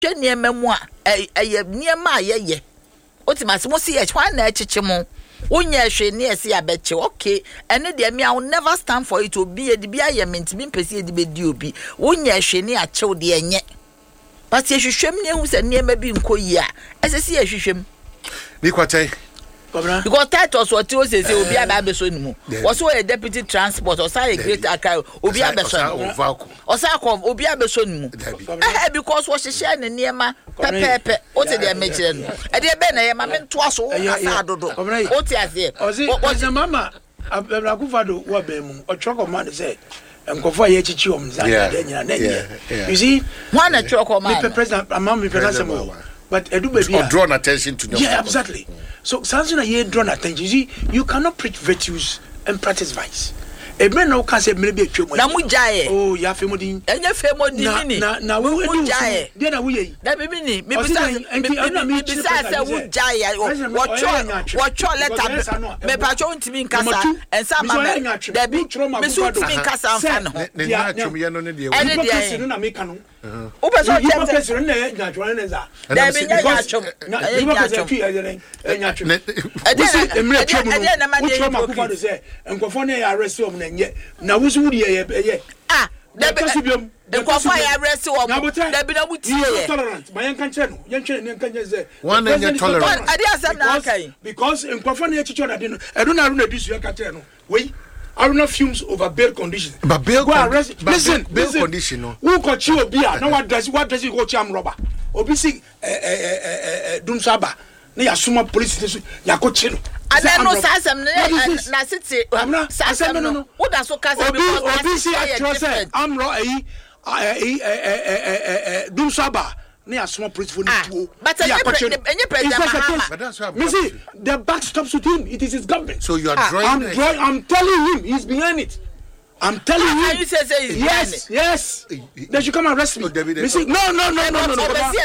niema mu a niema ayeye otimase mo si hwan na echiche mo unya hwe ne ese abeche okay ene de me I will never stand for it obi edi bia ye mentimi mpese edi bedi obi unya hwe ne achew de enye but ye hwehwem ne hu se niema bi nkoyi a ese si ye hwehwem ni kwatai because titles what you say obi abeso nimu was a deputy transport or say a great account obi abeso or say obi abeso nimu because what she share ne niema pepe o te dey mention no e dey be na ye ma me to aso asa dodo o te ase o se mama abrakufado wo be mu o choko man say enkofo ye chichi omza de nyina na nye you see one a choko man me president amam me president but edu baby or draw attention to yeah exactly. So something that you draw attention. You see, you cannot preach virtues and practice vice. A man no can say maybe a chum. Namujaye. Oh, ya famodi. And your family. Na we jaye. Then we. That be me. Besides, what let me patron to me in Casa and some there be me suit me in Casa and fan. Open so person na joaneza. There be nyachom. Na wusu wudi ye ah there be enkofo ya arrest wo there be na mutie tolerant my kan che no yen che ne kan je one na tolerant ade asem na akai because enkofo na chicho na de no edo na ru na disu ya ka che no we Aruna fumes over bail conditions. But bail listen, condition no. Who got you obia? No what does you go cham robber? Obisi Dumsaba. Na ya suma police station ya ko chino. Ada no sasem na city. Sasem no. Who da so kasa because obisi actually say amro Dumsaba. Near small police for you. But any president, the back stops with him. It is his government. So you are drawing. I'm telling him he's behind it. I'm telling him. You say he's yes. They should come and arrest me. No.